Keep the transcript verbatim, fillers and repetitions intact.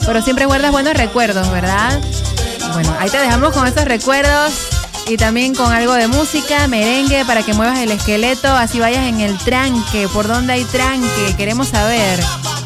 pero siempre guardas buenos recuerdos, ¿verdad? Bueno, ahí te dejamos con esos recuerdos y también con algo de música, merengue, para que muevas el esqueleto, así vayas en el tranque. ¿Por dónde hay tranque? Queremos saber.